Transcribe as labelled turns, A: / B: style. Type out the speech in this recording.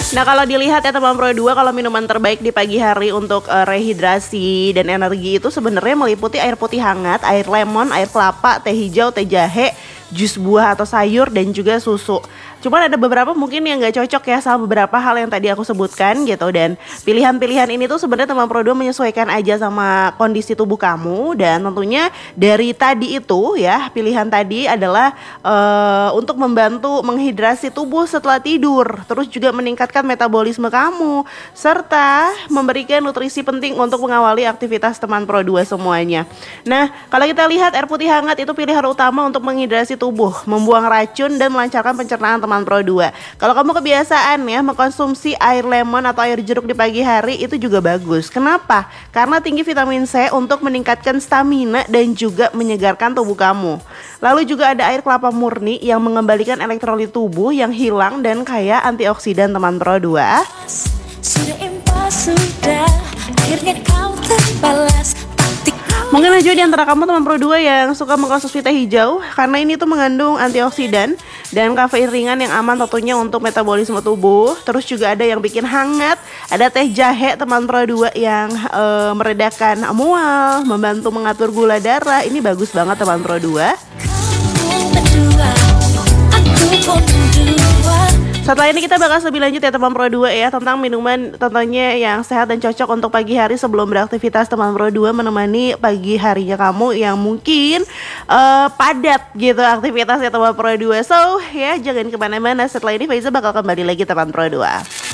A: Nah kalau dilihat ya teman Pro 2, kalau minuman terbaik di pagi hari untuk rehidrasi dan energi itu sebenarnya meliputi air putih hangat, air lemon, air kelapa, teh hijau, teh jahe, jus buah atau sayur, dan juga susu. Cuman ada beberapa mungkin yang gak cocok ya sama beberapa hal yang tadi aku sebutkan gitu. Dan pilihan-pilihan ini tuh sebenarnya teman Pro 2 menyesuaikan aja sama kondisi tubuh kamu. Dan tentunya dari tadi itu ya, pilihan tadi adalah untuk membantu menghidrasi tubuh setelah tidur, terus juga meningkatkan metabolisme kamu, serta memberikan nutrisi penting untuk mengawali aktivitas teman Pro 2 semuanya. Nah kalau kita lihat, air putih hangat itu pilihan utama untuk menghidrasi tubuh, membuang racun dan melancarkan pencernaan teman Pro 2. Kalau kamu kebiasaan ya mengkonsumsi air lemon atau air jeruk di pagi hari, itu juga bagus. Kenapa? Karena tinggi vitamin C untuk meningkatkan stamina dan juga menyegarkan tubuh kamu. Lalu juga ada air kelapa murni yang mengembalikan elektrolit tubuh yang hilang dan kaya antioksidan teman Pro 2. Sudah impas, sudah akhirnya kau terbalas. Mungkin aja di antara kamu teman Pro 2 yang suka mengkonsumsi teh hijau, karena ini tuh mengandung antioksidan dan kafein ringan yang aman tentunya untuk metabolisme tubuh. Terus juga ada yang bikin hangat, ada teh jahe teman Pro 2 yang meredakan mual, membantu mengatur gula darah. Ini bagus banget teman Pro 2. Setelah ini kita bakal lebih lanjut ya teman Pro 2 ya, tentang minuman tentunya yang sehat dan cocok untuk pagi hari sebelum beraktivitas teman Pro 2, menemani pagi harinya kamu yang mungkin padat gitu aktivitasnya teman Pro 2. So ya jangan kemana-mana, setelah ini Faiza bakal kembali lagi teman Pro 2.